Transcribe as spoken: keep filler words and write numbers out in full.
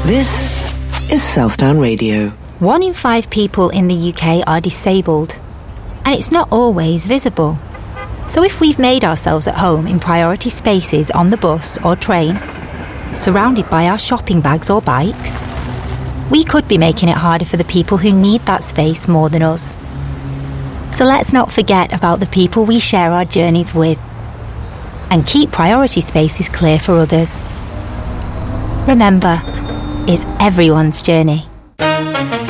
This is Southdown Radio. One in five people in the U K are disabled, and it's not always visible. So if we've made ourselves at home in priority spaces on the bus or train, surrounded by our shopping bags or bikes, we could be making it harder for the people who need that space more than us. So let's not forget about the people we share our journeys with, and keep priority spaces clear for others. Remember, it's everyone's journey.